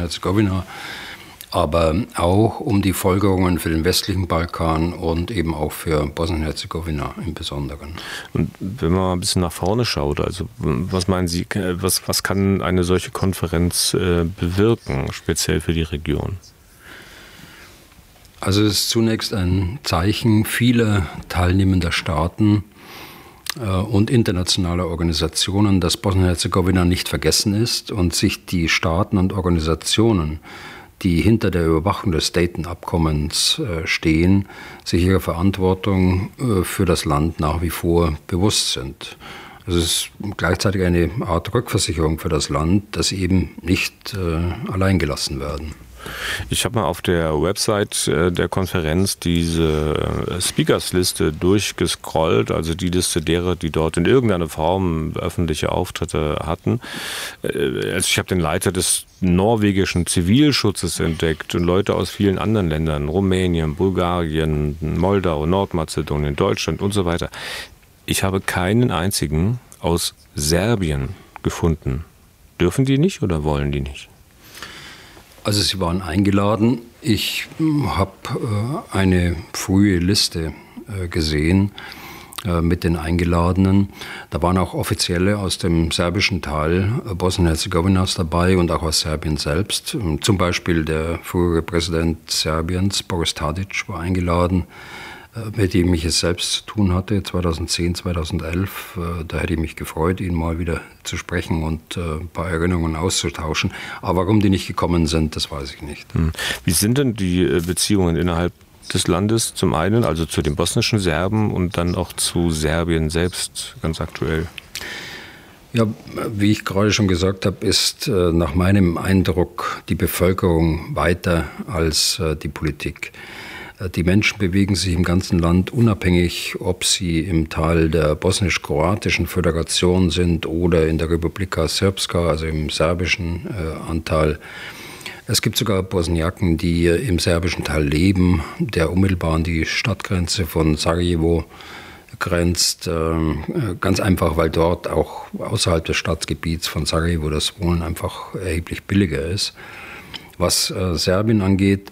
Bosnien-Herzegowina, aber auch um die Folgerungen für den westlichen Balkan und eben auch für Bosnien-Herzegowina im Besonderen. Und wenn man mal ein bisschen nach vorne schaut, also was meinen Sie, was kann eine solche Konferenz bewirken, speziell für die Region? Also es ist zunächst ein Zeichen vieler teilnehmender Staaten und internationaler Organisationen, dass Bosnien-Herzegowina nicht vergessen ist und sich die Staaten und Organisationen, die hinter der Überwachung des Dayton-Abkommens stehen, sich ihrer Verantwortung für das Land nach wie vor bewusst sind. Es ist gleichzeitig eine Art Rückversicherung für das Land, dass sie eben nicht allein gelassen werden. Ich habe mal auf der Website der Konferenz diese Speakersliste durchgescrollt, also die Liste derer, die dort in irgendeiner Form öffentliche Auftritte hatten. Also ich habe den Leiter des norwegischen Zivilschutzes entdeckt und Leute aus vielen anderen Ländern, Rumänien, Bulgarien, Moldau, Nordmazedonien, Deutschland und so weiter. Ich habe keinen einzigen aus Serbien gefunden. Dürfen die nicht oder wollen die nicht? Also sie waren eingeladen. Ich habe eine frühe Liste gesehen mit den Eingeladenen. Da waren auch Offizielle aus dem serbischen Teil Bosnien-Herzegowinas dabei und auch aus Serbien selbst. Zum Beispiel der frühere Präsident Serbiens, Boris Tadic, war eingeladen, mit dem ich es selbst zu tun hatte, 2010, 2011. Da hätte ich mich gefreut, ihn mal wieder zu sprechen und ein paar Erinnerungen auszutauschen. Aber warum die nicht gekommen sind, das weiß ich nicht. Wie sind denn die Beziehungen innerhalb des Landes zum einen, also zu den bosnischen Serben und dann auch zu Serbien selbst ganz aktuell? Ja, wie ich gerade schon gesagt habe, ist nach meinem Eindruck die Bevölkerung weiter als die Politik. Die Menschen bewegen sich im ganzen Land unabhängig, ob sie im Teil der bosnisch-kroatischen Föderation sind oder in der Republika Srpska, also im serbischen Anteil. Es gibt sogar Bosniaken, die im serbischen Teil leben, der unmittelbar an die Stadtgrenze von Sarajevo grenzt. Ganz einfach, weil dort auch außerhalb des Stadtgebiets von Sarajevo das Wohnen einfach erheblich billiger ist. Was Serbien angeht,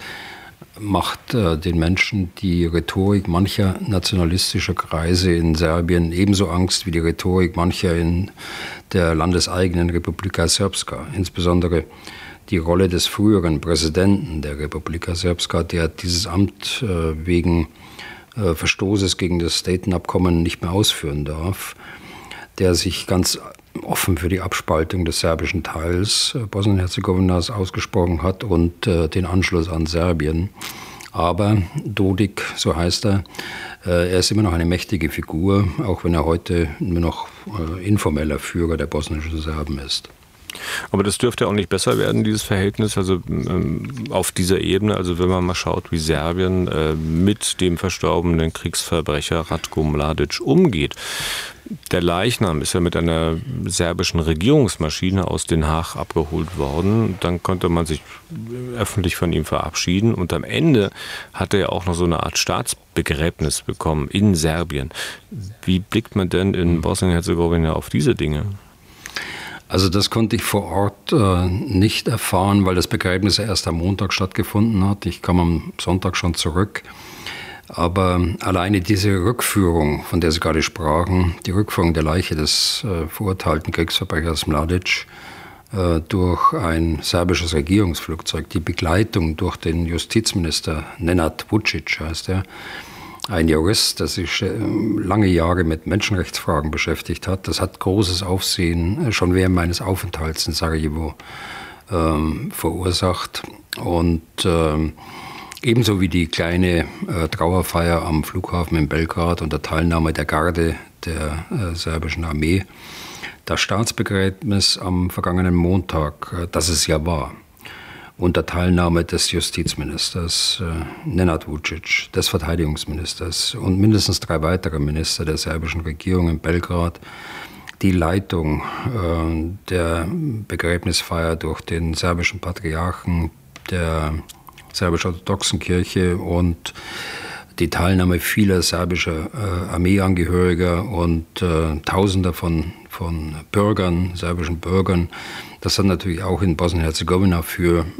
macht den Menschen die Rhetorik mancher nationalistischer Kreise in Serbien ebenso Angst wie die Rhetorik mancher in der landeseigenen Republika Srpska. Insbesondere die Rolle des früheren Präsidenten der Republika Srpska, der dieses Amt wegen Verstoßes gegen das Dayton-Abkommen nicht mehr ausführen darf, der sich ganz offen für die Abspaltung des serbischen Teils Bosnien-Herzegowinas ausgesprochen hat und den Anschluss an Serbien. Aber Dodik, so heißt er ist immer noch eine mächtige Figur, auch wenn er heute nur noch informeller Führer der bosnischen Serben ist. Aber das dürfte auch nicht besser werden, dieses Verhältnis, also auf dieser Ebene. Also wenn man mal schaut, wie Serbien mit dem verstorbenen Kriegsverbrecher Ratko Mladic umgeht. Der Leichnam ist ja mit einer serbischen Regierungsmaschine aus Den Haag abgeholt worden. Dann konnte man sich öffentlich von ihm verabschieden. Und am Ende hat er ja auch noch so eine Art Staatsbegräbnis bekommen in Serbien. Wie blickt man denn in Bosnien-Herzegowina auf diese Dinge? Also das konnte ich vor Ort nicht erfahren, weil das Begräbnis erst am Montag stattgefunden hat. Ich kam am Sonntag schon zurück. Aber alleine diese Rückführung, von der Sie gerade sprachen, die Rückführung der Leiche des verurteilten Kriegsverbrechers Mladic durch ein serbisches Regierungsflugzeug, die Begleitung durch den Justizminister Nenad Vučić heißt er, ein Jurist, der sich lange Jahre mit Menschenrechtsfragen beschäftigt hat. Das hat großes Aufsehen schon während meines Aufenthalts in Sarajevo verursacht. Und ebenso wie die kleine Trauerfeier am Flughafen in Belgrad unter Teilnahme der Garde der serbischen Armee. Das Staatsbegräbnis am vergangenen Montag, das es ja war, unter Teilnahme des Justizministers Nenad Vučić, des Verteidigungsministers und mindestens 3 weitere Minister der serbischen Regierung in Belgrad, die Leitung der Begräbnisfeier durch den serbischen Patriarchen der serbisch-orthodoxen Kirche und die Teilnahme vieler serbischer Armeeangehöriger und Tausender von Bürgern, serbischen Bürgern. Das hat natürlich auch in Bosnien-Herzegowina für